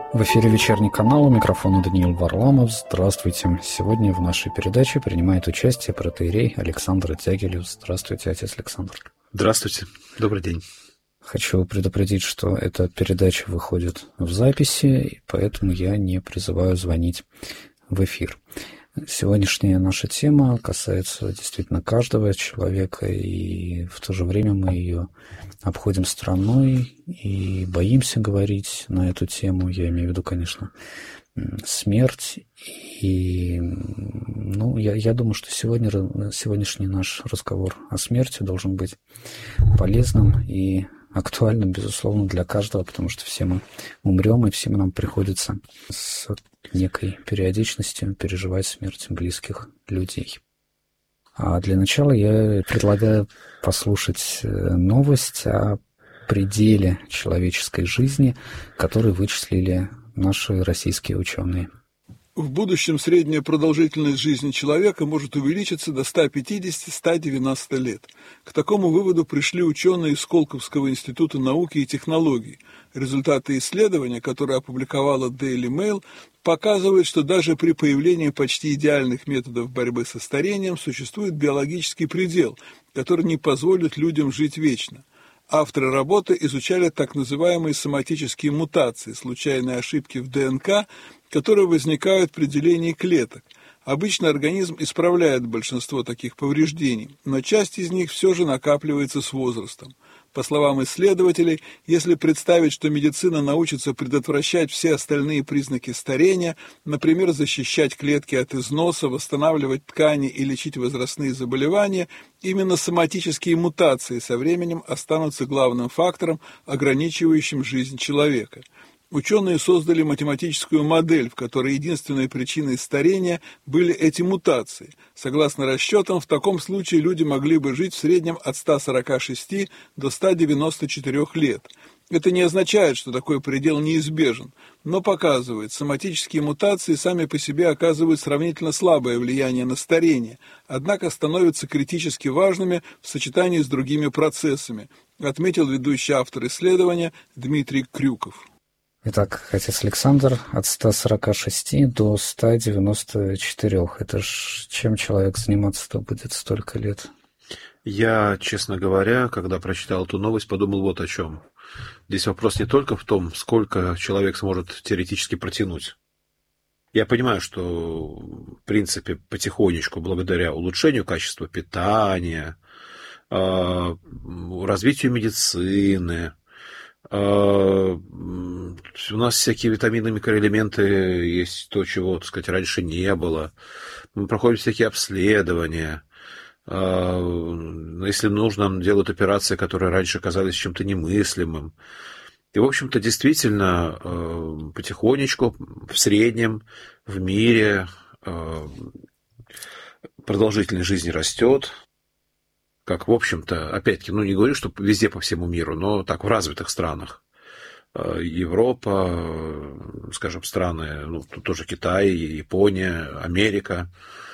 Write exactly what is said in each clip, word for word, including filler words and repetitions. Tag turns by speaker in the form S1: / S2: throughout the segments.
S1: В эфире «Вечерний канал», у микрофона Даниил Варламов. Здравствуйте. Сегодня в нашей передаче принимает участие протоиерей Александр Дягилев. Здравствуйте, отец Александр.
S2: Здравствуйте. Добрый день.
S1: Хочу предупредить, что эта передача выходит в записи, и поэтому я не призываю звонить в эфир. Сегодняшняя наша тема касается действительно каждого человека, и в то же время мы ее обходим стороной и боимся говорить на эту тему. Я имею в виду, конечно, смерть. И ну, я, я думаю, что сегодня, сегодняшний наш разговор о смерти должен быть полезным и актуальным, безусловно, для каждого, потому что все мы умрем, и всем нам приходится с некой периодичностью переживать смерть близких людей. А для начала я предлагаю послушать новость о пределе человеческой жизни, который вычислили наши российские ученые.
S3: В будущем средняя продолжительность жизни человека может увеличиться до ста пятидесяти — ста девяноста лет. К такому выводу пришли ученые из Сколковского института науки и технологий. Результаты исследования, которое опубликовала Daily Mail, показывают, что даже при появлении почти идеальных методов борьбы со старением существует биологический предел, который не позволит людям жить вечно. Авторы работы изучали так называемые соматические мутации, случайные ошибки в ДНК, которые возникают при делении клеток. Обычно организм исправляет большинство таких повреждений, но часть из них все же накапливается с возрастом. По словам исследователей, если представить, что медицина научится предотвращать все остальные признаки старения, например, защищать клетки от износа, восстанавливать ткани и лечить возрастные заболевания, именно соматические мутации со временем останутся главным фактором, ограничивающим жизнь человека. Ученые создали математическую модель, в которой единственной причиной старения были эти мутации. Согласно расчетам, в таком случае люди могли бы жить в среднем от ста сорока шести до ста девяноста четырёх лет. Это не означает, что такой предел неизбежен, но показывает, соматические мутации сами по себе оказывают сравнительно слабое влияние на старение, однако становятся критически важными в сочетании с другими процессами, отметил ведущий автор исследования Дмитрий Крюков.
S1: Итак, отец Александр, от ста сорока шести до ста девяноста четырёх. Это ж чем человек заниматься-то будет столько лет?
S2: Я, честно говоря, когда прочитал эту новость, подумал вот о чем. Здесь вопрос не только в том, сколько человек сможет теоретически протянуть. Я понимаю, что, в принципе, потихонечку, благодаря улучшению качества питания, развитию медицины, у нас всякие витамины, микроэлементы есть, то, чего, так сказать, раньше не было. Мы проходим всякие обследования. Если нужно, делают операции, которые раньше казались чем-то немыслимым. И, в общем-то, действительно, потихонечку, в среднем, в мире продолжительность жизни растет. Как, в общем-то, опять-таки, ну, не говорю, что везде по всему миру, но так, в развитых странах. Европа, скажем, страны, ну, тут тоже Китай, Япония, Америка.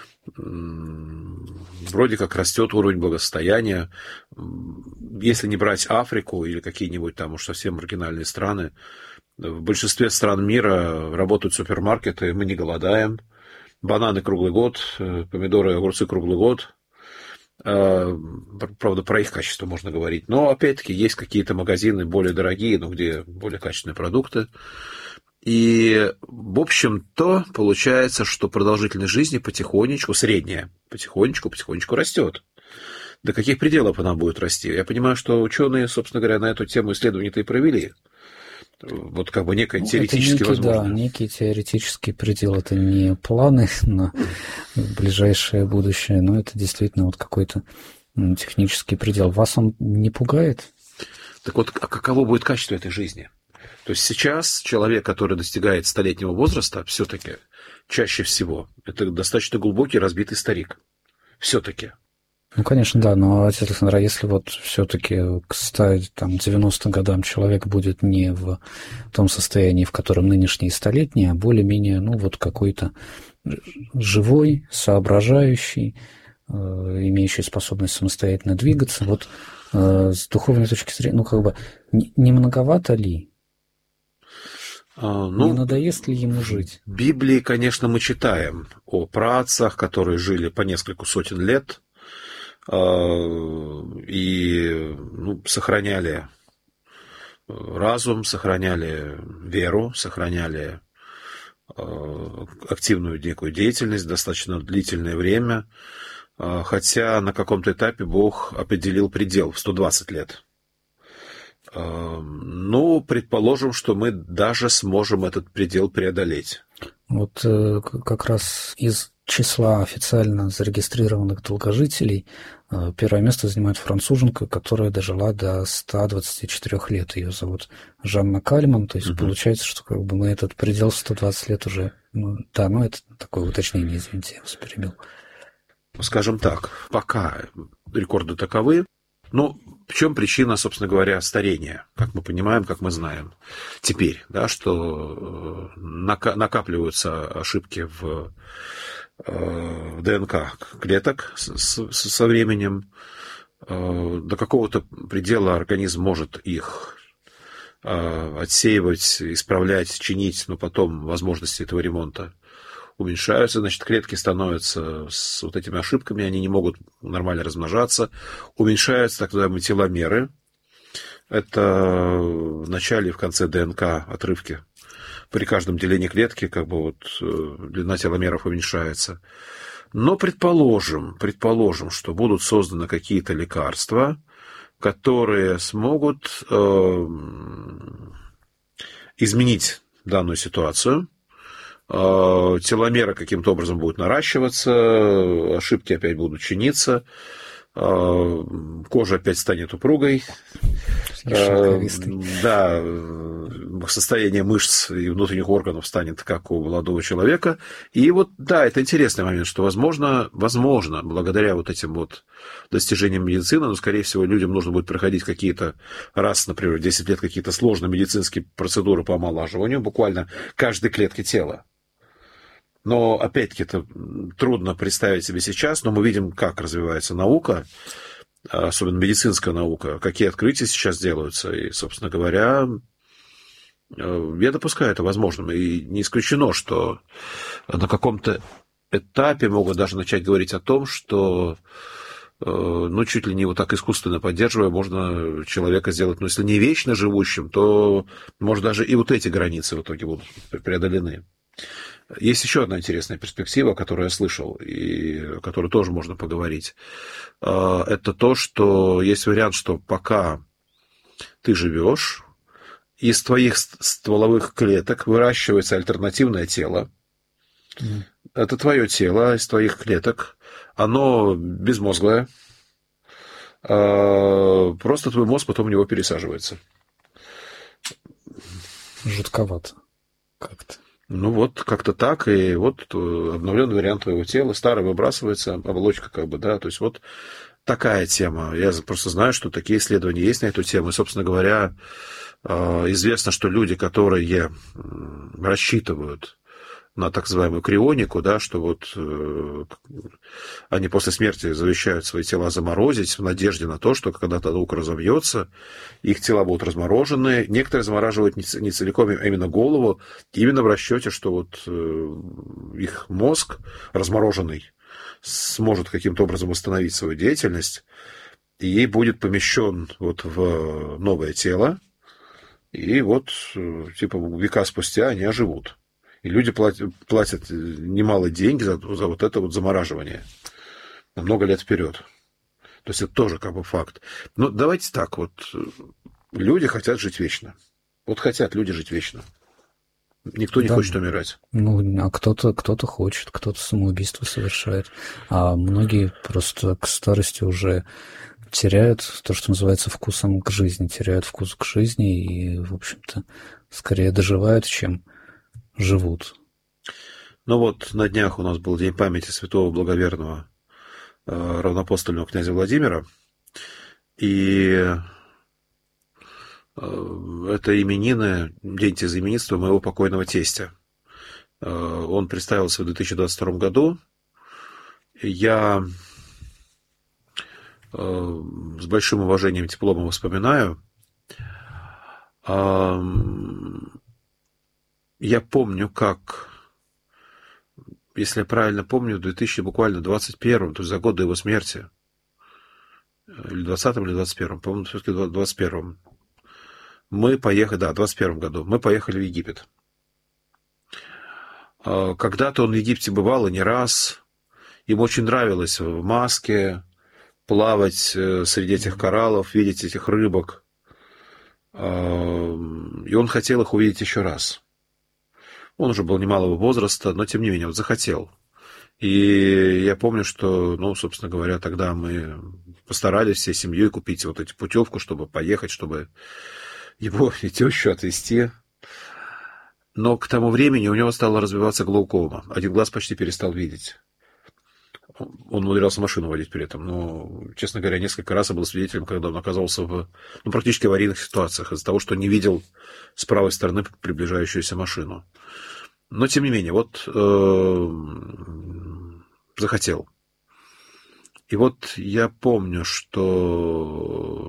S2: Вроде как растет уровень благосостояния. Если не брать Африку или какие-нибудь там уж совсем маргинальные страны, в большинстве стран мира работают супермаркеты, мы не голодаем. Бананы круглый год, помидоры и огурцы круглый год. Правда, про их качество можно говорить. Но, опять-таки, есть какие-то магазины более дорогие, но где более качественные продукты. И, в общем-то, получается, что продолжительность жизни потихонечку, средняя, потихонечку-потихонечку растет. До каких пределов она будет расти? Я понимаю, что ученые, собственно говоря, на эту тему исследований-то и провели. Вот как бы некое ну, теоретически
S1: некий,
S2: возможно.
S1: Да, некий теоретический предел. Это не планы на ближайшее будущее, но это действительно вот какой-то ну, технический предел. Вас он не пугает?
S2: Так вот, а каково будет качество этой жизни? То есть сейчас человек, который достигает столетнего возраста, все-таки чаще всего это достаточно глубокий разбитый старик. Все-таки.
S1: Ну, конечно, да, но, отец Александр, а если вот все-таки к ста девяноста годам человек будет не в том состоянии, в котором нынешние столетние, а более-менее, ну, вот какой-то живой, соображающий, э, имеющий способность самостоятельно двигаться, вот э, с духовной точки зрения, ну, как бы, не, не многовато ли?
S2: А, ну,
S1: не надоест ли ему жить?
S2: В Библии, конечно, мы читаем о праотцах, которые жили по нескольку сотен лет и ну, сохраняли разум, сохраняли веру, сохраняли активную некую деятельность достаточно длительное время, хотя на каком-то этапе Бог определил предел в сто двадцать лет. Ну, предположим, что мы даже сможем этот предел преодолеть.
S1: Вот как раз из числа официально зарегистрированных долгожителей первое место занимает француженка, которая дожила до ста двадцати четырёх лет. Ее зовут Жанна Кальман. То есть угу. получается, что как бы мы этот предел сто двадцать лет уже... Ну, да, ну это такое уточнение, извините, я вас перебил.
S2: Скажем так, пока рекорды таковы. Ну, в чем причина, собственно говоря, старения? Как мы понимаем, как мы знаем теперь, да, что накапливаются ошибки в, в ДНК клеток со временем. До какого-то предела организм может их отсеивать, исправлять, чинить, но потом возможности этого ремонта уменьшаются, значит, клетки становятся с вот этими ошибками, они не могут нормально размножаться, уменьшаются так называемые теломеры. Это в начале и в конце ДНК отрывки. При каждом делении клетки как бы вот длина теломеров уменьшается. Но предположим, предположим, что будут созданы какие-то лекарства, которые смогут э, изменить данную ситуацию. Теломеры каким-то образом будут наращиваться, ошибки опять будут чиниться, кожа опять станет упругой, да, состояние мышц и внутренних органов станет как у молодого человека. И вот, да, это интересный момент, что, возможно, возможно, благодаря вот этим вот достижениям медицины, но, скорее всего, людям нужно будет проходить какие-то раз, например, десять лет какие-то сложные медицинские процедуры по омолаживанию, буквально каждой клетки тела. Но, опять-таки, это трудно представить себе сейчас, но мы видим, как развивается наука, особенно медицинская наука, какие открытия сейчас делаются. И, собственно говоря, я допускаю это возможным. И не исключено, что на каком-то этапе могут даже начать говорить о том, что, ну, чуть ли не вот так искусственно поддерживая, можно человека сделать, ну, если не вечно живущим, то, может, даже и вот эти границы в итоге будут преодолены. Есть еще одна интересная перспектива, которую я слышал, и о которой тоже можно поговорить. Это то, что есть вариант, что пока ты живешь, из твоих стволовых клеток выращивается альтернативное тело. Mm. Это твое тело из твоих клеток. Оно безмозглое. Просто твой мозг потом в него пересаживается.
S1: Жутковато как-то.
S2: Ну вот, как-то так, и вот обновленный вариант твоего тела, старый выбрасывается, оболочка как бы, да, то есть вот такая тема. Я просто знаю, что такие исследования есть на эту тему, и, собственно говоря, известно, что люди, которые рассчитывают на так называемую крионику, да, что вот э, они после смерти завещают свои тела заморозить в надежде на то, что когда-то наука разовьется, их тела будут разморожены. Некоторые замораживают не, не целиком, а именно голову, именно в расчете, что вот э, их мозг размороженный сможет каким-то образом восстановить свою деятельность, и ей будет помещен вот в новое тело, и вот типа века спустя они оживут. И люди платят, платят немалые деньги за, за вот это вот замораживание на много лет вперед. То есть это тоже как бы факт. Но давайте так, вот люди хотят жить вечно. Вот хотят люди жить вечно. Никто не да. хочет умирать.
S1: Ну, а кто-то, кто-то хочет, кто-то самоубийство совершает. А многие просто к старости уже теряют то, что называется вкусом к жизни, теряют вкус к жизни и, в общем-то, скорее доживают, чем живут.
S2: Ну вот, на днях у нас был День памяти святого благоверного э, равноапостольного князя Владимира, и э, это именины, день тезаименитства моего покойного тестя. Э, он представился в две тысячи двадцать втором году. Я э, с большим уважением и теплом его вспоминаю. Э, я помню, как, если я правильно помню, в две тысячи буквально двадцать первом, то есть за год до его смерти, или двадцатом, или двадцать первом, по-моему, все-таки двадцать первом, мы поехали, да, в двадцать первом году, мы поехали в Египет. Когда-то он в Египте бывал и не раз. Ему очень нравилось в маске плавать среди этих кораллов, видеть этих рыбок. И он хотел их увидеть еще раз. Он уже был немалого возраста, но тем не менее вот захотел. И я помню, что, ну, собственно говоря, тогда мы постарались всей семьей купить вот эти путевку, чтобы поехать, чтобы его и тещу отвезти. Но к тому времени у него стала развиваться глаукома. Один глаз почти перестал видеть. Он умудрялся машину водить при этом. Но, честно говоря, несколько раз я был свидетелем, когда он оказался в ну, практически аварийных ситуациях из-за того, что не видел с правой стороны приближающуюся машину. Но, тем не менее, вот э, захотел. И вот я помню, что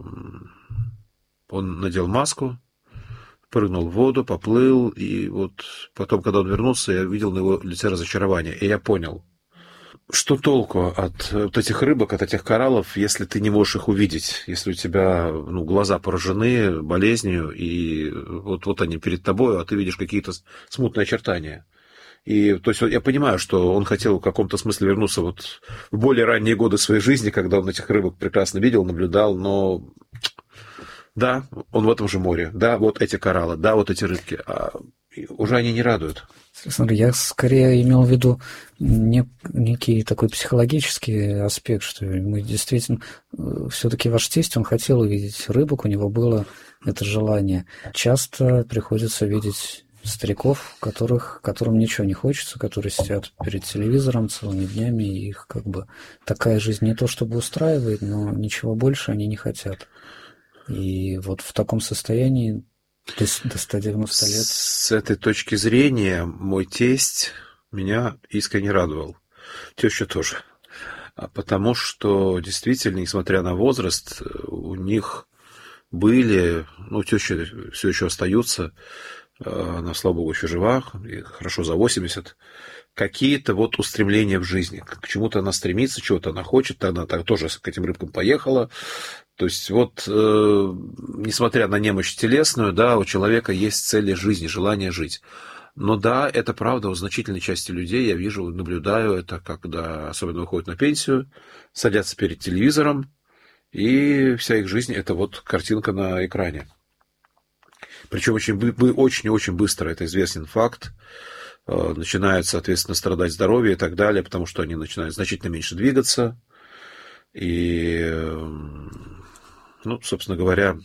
S2: он надел маску, прыгнул в воду, поплыл, и вот потом, когда он вернулся, я видел на его лице разочарование, и я понял, что толку от вот этих рыбок, от этих кораллов, если ты не можешь их увидеть, если у тебя ну, глаза поражены болезнью, и вот, вот они перед тобой, а ты видишь какие-то смутные очертания. И то есть я понимаю, что он хотел в каком-то смысле вернуться вот в более ранние годы своей жизни, когда он этих рыбок прекрасно видел, наблюдал, но... Да, он в этом же море. Да, вот эти кораллы, да, вот эти рыбки. А уже они не радуют.
S1: Александр, я скорее имел в виду не, некий такой психологический аспект, что мы действительно... Все-таки ваш тесть, он хотел увидеть рыбок, у него было это желание. Часто приходится видеть стариков, которых, которым ничего не хочется, которые сидят перед телевизором целыми днями, и их как бы такая жизнь не то чтобы устраивает, но ничего больше они не хотят. И вот в таком состоянии до, до ста девяноста лет...
S2: С этой точки зрения мой тесть меня искренне радовал. Теща тоже. Потому что действительно, несмотря на возраст, у них были... Ну, теща все еще остаются. Она, слава богу, еще жива. И хорошо за восемьдесят. Какие-то вот устремления в жизни. К чему-то она стремится, чего-то она хочет. Она тоже к этим рыбкам поехала. То есть вот, э, несмотря на немощь телесную, да, у человека есть цели жизни, желание жить. Но да, это правда, у значительной части людей, я вижу, наблюдаю это, когда особенно выходят на пенсию, садятся перед телевизором, и вся их жизнь – это вот картинка на экране. Причем очень, очень-очень быстро, это известен факт, э, начинает, соответственно, страдать здоровье и так далее, потому что они начинают значительно меньше двигаться, и... Ну, собственно говоря,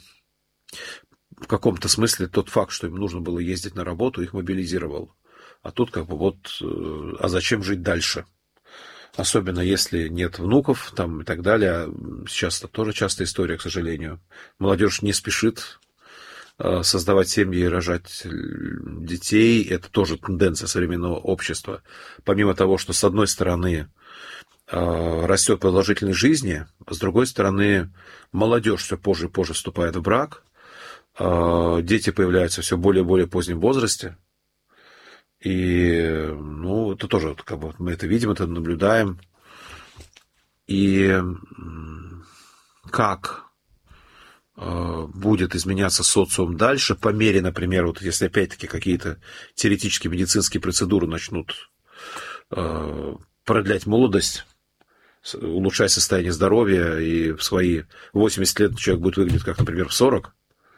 S2: в каком-то смысле тот факт, что им нужно было ездить на работу, их мобилизировал. А тут как бы вот, а зачем жить дальше? Особенно если нет внуков там и так далее. Сейчас это тоже частая история, к сожалению. Молодежь не спешит создавать семьи и рожать детей. Это тоже тенденция современного общества. Помимо того, что с одной стороны растет продолжительность жизни, с другой стороны, молодежь все позже и позже вступает в брак, дети появляются все более и более позднем возрасте, и, ну, это тоже, как бы, мы это видим, это наблюдаем, и как будет изменяться социум дальше, по мере, например, вот если опять-таки какие-то теоретические медицинские процедуры начнут продлять молодость, улучшать состояние здоровья, и в свои восемьдесят лет человек будет выглядеть, как, например, в сорок.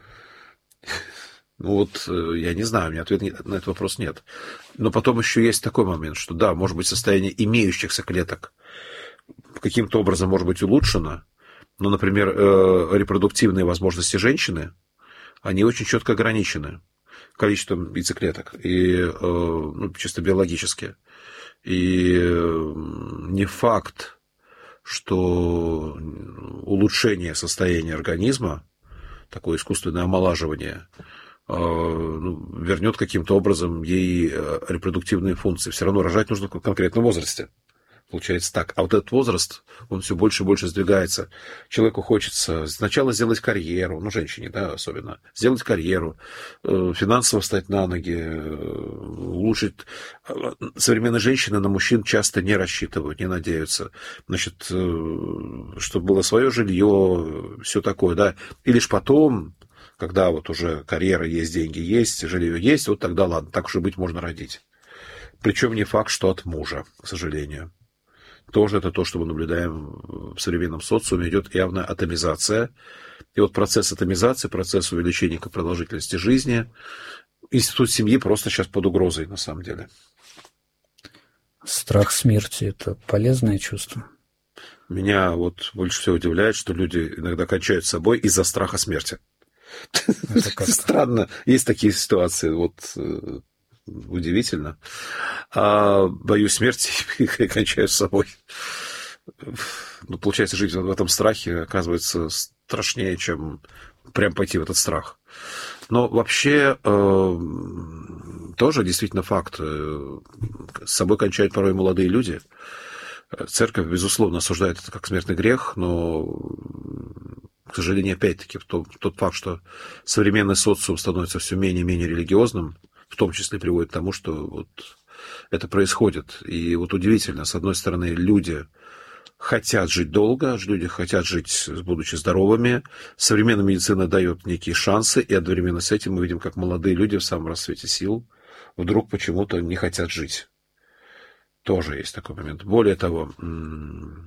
S2: Ну вот, я не знаю, у меня ответа на этот вопрос нет. Но потом еще есть такой момент, что да, может быть, состояние имеющихся клеток каким-то образом может быть улучшено, но, например, репродуктивные возможности женщины, они очень четко ограничены количеством яйцеклеток, и, ну, чисто биологически. И не факт, что улучшение состояния организма, такое искусственное омолаживание, ну, вернет каким-то образом ей репродуктивные функции. Все равно рожать нужно в конкретном возрасте. Получается так. А вот этот возраст, он все больше и больше сдвигается. Человеку хочется сначала сделать карьеру, ну, женщине, да, особенно, сделать карьеру, финансово встать на ноги, улучшить. Современные женщины на мужчин часто не рассчитывают, не надеются. Значит, чтобы было свое жилье, все такое, да. И лишь потом, когда вот уже карьера есть, деньги есть, жилье есть, вот тогда ладно, так уж и быть, можно родить. Причем не факт, что от мужа, к сожалению. Тоже это то, что мы наблюдаем в современном социуме, идет явная атомизация. И вот процесс атомизации, процесс увеличения продолжительности жизни, институт семьи просто сейчас под угрозой, на самом деле.
S1: Страх смерти – это полезное чувство?
S2: Меня вот больше всего удивляет, что люди иногда кончают с собой из-за страха смерти. Странно. Есть такие ситуации, вот удивительно. А боюсь смерти и кончаю с собой. Ну, получается, жить в этом страхе оказывается страшнее, чем прям пойти в этот страх. Но вообще э, тоже действительно факт. С собой кончают порой молодые люди. Церковь, безусловно, осуждает это как смертный грех, но, к сожалению, опять-таки, тот, тот факт, что современный социум становится все менее и менее религиозным, в том числе приводит к тому, что вот это происходит. И вот удивительно, с одной стороны, люди хотят жить долго, люди хотят жить, будучи здоровыми. Современная медицина дает некие шансы, и одновременно с этим мы видим, как молодые люди в самом расцвете сил вдруг почему-то не хотят жить. Тоже есть такой момент. Более того, мы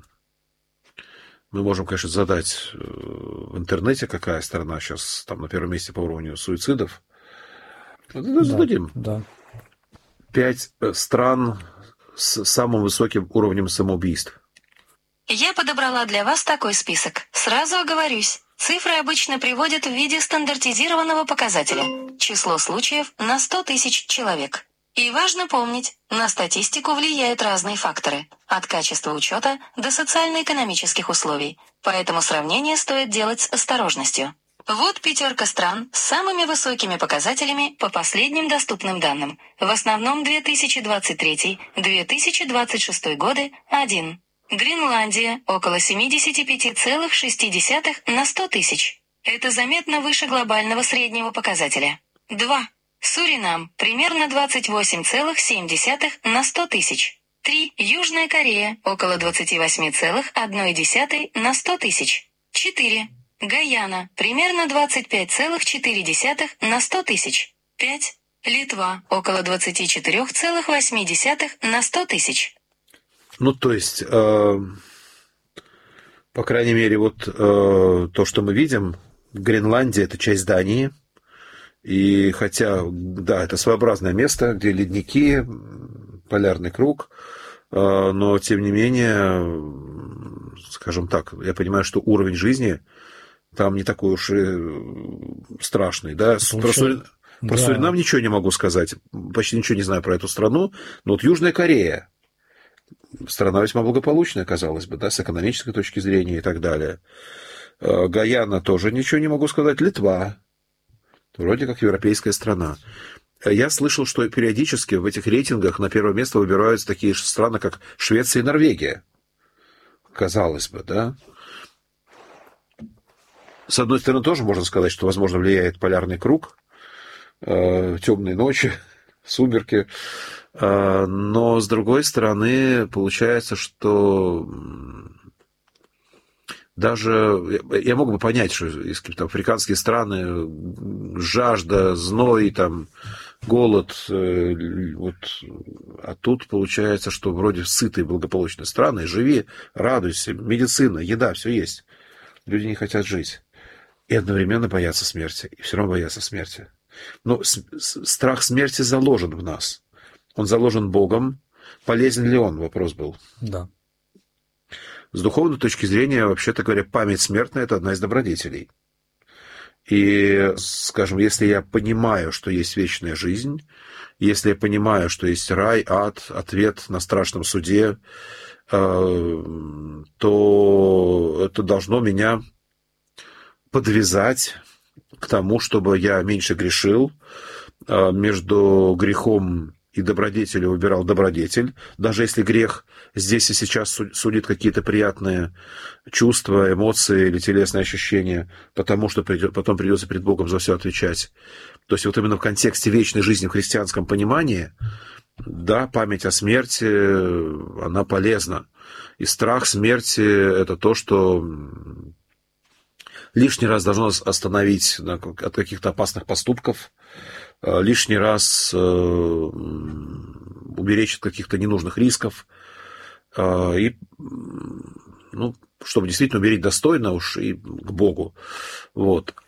S2: можем, конечно, задать в интернете, какая страна сейчас там на первом месте по уровню суицидов. Зададим.
S1: Да, да.
S2: Пять стран с самым высоким уровнем самоубийств.
S4: Я подобрала для вас такой список. Сразу оговорюсь. Цифры обычно приводят в виде стандартизированного показателя. Число случаев на сто тысяч человек. И важно помнить, на статистику влияют разные факторы. От качества учета до социально-экономических условий. Поэтому сравнение стоит делать с осторожностью. Вот пятерка стран с самыми высокими показателями по последним доступным данным. В основном две тысячи двадцать третий — две тысячи двадцать шестой годы – один. Гренландия – около семьдесят пять целых шесть десятых на сто тысяч. Это заметно выше глобального среднего показателя. два. Суринам – примерно двадцать восемь целых семь десятых на сто тысяч. три. Южная Корея – около двадцать восемь целых одна десятая на сто тысяч. четыре. Гаяна – примерно двадцать пять целых четыре десятых на сто тысяч. пять. Литва – около двадцать четыре целых восемь десятых на сто тысяч.
S2: Ну, то есть, э, по крайней мере, вот э, то, что мы видим, Гренландия – это часть Дании. И хотя, да, это своеобразное место, где ледники, полярный круг, э, но, тем не менее, скажем так, я понимаю, что уровень жизни там не такой уж и страшный, да. Про, Сури... да. про Суринам ничего не могу сказать, почти ничего не знаю про эту страну, но вот Южная Корея, страна весьма благополучная, казалось бы, да, с экономической точки зрения и так далее. Гаяна тоже ничего не могу сказать, Литва, вроде как европейская страна. Я слышал, что периодически в этих рейтингах на первое место выбираются такие же страны, как Швеция и Норвегия, казалось бы, да. С одной стороны, тоже можно сказать, что, возможно, влияет полярный круг, э, темные ночи, сумерки. Э, но, с другой стороны, получается, что даже я мог бы понять, что из какие-то африканские страны жажда, зной, там, голод, э, вот, а тут получается, что вроде сытые, благополучные страны, живи, радуйся, медицина, еда, все есть. Люди не хотят жить. И одновременно боятся смерти. И все равно боятся смерти. Но страх смерти заложен в нас. Он заложен Богом. Полезен ли он? Вопрос был.
S1: Да.
S2: С духовной точки зрения, вообще-то говоря, память смертная – это одна из добродетелей. И, скажем, если я понимаю, что есть вечная жизнь, если я понимаю, что есть рай, ад, ответ на страшном суде, то это должно меня подвязать к тому, чтобы я меньше грешил. Между грехом и добродетели выбирал добродетель, даже если грех здесь и сейчас судит какие-то приятные чувства, эмоции или телесные ощущения, потому что придет, потом придется перед Богом за все отвечать. То есть вот именно в контексте вечной жизни в христианском понимании, да, память о смерти, она полезна. И страх смерти – это то, что лишний раз должно нас остановить от каких-то опасных поступков, лишний раз уберечь от каких-то ненужных рисков, и, ну, чтобы действительно умереть достойно уж и к Богу. Вот.